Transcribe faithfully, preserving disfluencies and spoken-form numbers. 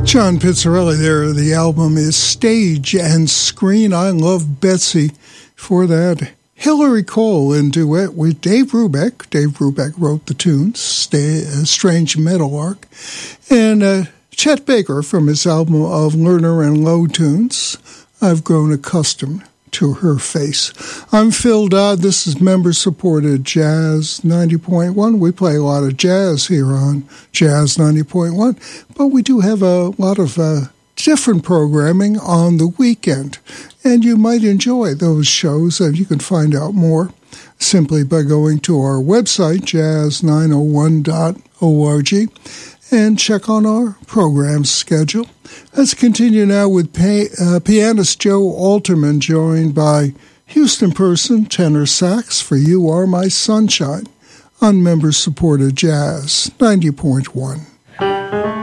John Pizzarelli there. The album is Stage and Screen. I Love Betsy. For that, Hillary Cole in duet with Dave Brubeck. Dave Brubeck wrote the tunes, Stay, uh, Strange Meadowlark. And uh, Chet Baker from his album of Lerner and Lowe tunes, I've Grown Accustomed to Her Face. I'm Phil Dodd. This is member-supported Jazz ninety point one. We play a lot of jazz here on Jazz ninety point one, but we do have a lot of uh, different programming on the weekend, and you might enjoy those shows, and you can find out more simply by going to our website, jazz nine oh one dot org, and check on our program schedule. Let's continue now with pay, uh, pianist Joe Alterman, joined by Houston Person, tenor sax for You Are My Sunshine on member-supported Jazz ninety point one.